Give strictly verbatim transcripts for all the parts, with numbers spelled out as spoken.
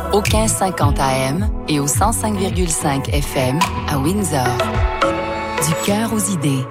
au quinze cinquante A M et au cent cinq virgule cinq F M à Windsor. Du cœur aux idées.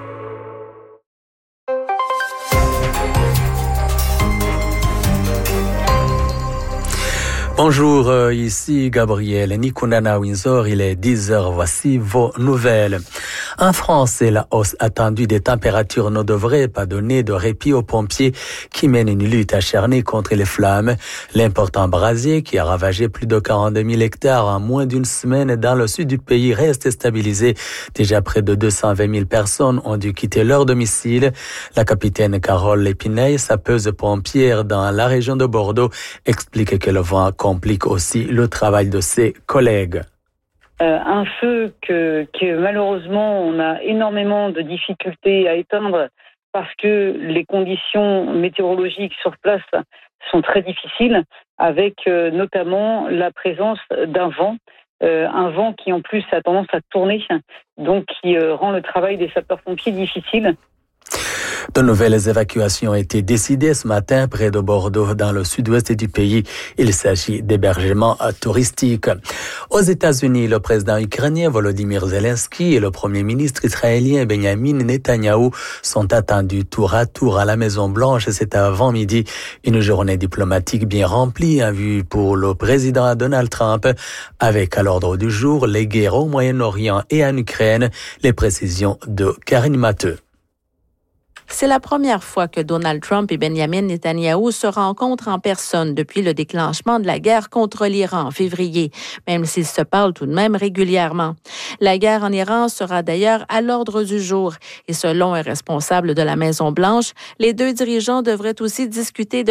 Bonjour, euh, ici Gabriel Nikunana Windsor, il est dix heures, voici vos nouvelles. En France, la hausse attendue des températures ne devrait pas donner de répit aux pompiers qui mènent une lutte acharnée contre les flammes. L'important brasier qui a ravagé plus de quarante-deux mille hectares en moins d'une semaine dans le sud du pays reste stabilisé. Déjà près de deux cent vingt mille personnes ont dû quitter leur domicile. La capitaine Carole Lépineille, sapeuse pompière dans la région de Bordeaux, explique que le vent complique aussi le travail de ses collègues. Euh, un feu que, que malheureusement on a énormément de difficultés à éteindre parce que les conditions météorologiques sur place sont très difficiles, avec euh, notamment la présence d'un vent, euh, un vent qui en plus a tendance à tourner, donc qui euh, rend le travail des sapeurs-pompiers difficile. De nouvelles évacuations ont été décidées ce matin près de Bordeaux, dans le sud-ouest du pays. Il s'agit d'hébergements touristiques. Aux États-Unis, le président ukrainien Volodymyr Zelensky et le premier ministre israélien Benjamin Netanyahou sont attendus tour à tour à la Maison-Blanche cet avant-midi. Une journée diplomatique bien remplie en vue pour le président Donald Trump, avec à l'ordre du jour les guerres au Moyen-Orient et en Ukraine. Les précisions de Karine Matteux. C'est la première fois que Donald Trump et Benjamin Netanyahou se rencontrent en personne depuis le déclenchement de la guerre contre l'Iran en février, même s'ils se parlent tout de même régulièrement. La guerre en Iran sera d'ailleurs à l'ordre du jour et selon un responsable de la Maison-Blanche, les deux dirigeants devraient aussi discuter de